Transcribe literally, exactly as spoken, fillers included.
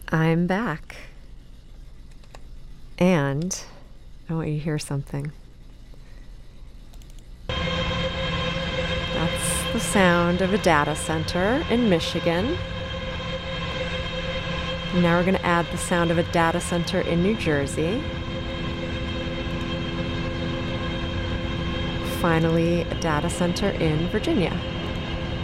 I'm back. And I want you to hear something. That's the sound of a data center in Michigan. And now we're going to add the sound of a data center in New Jersey. Finally, a data center in Virginia.